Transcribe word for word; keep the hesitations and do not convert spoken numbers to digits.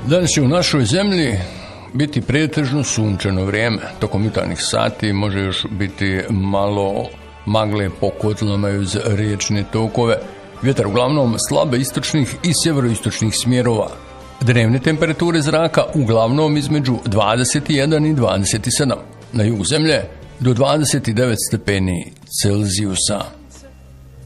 Danas će u našoj zemlji biti pretežno sunčano vrijeme. Tokom jutarnjih sati može još biti malo magle po kotlama uz riječne tokove. Vjetar uglavnom slabe istočnih i sjeveroistočnih smjerova. Dnevne temperature zraka uglavnom između dvadeset jedan i dvadeset sedam. Na jugu zemlje do dvadeset devet stepeni Celzijusa.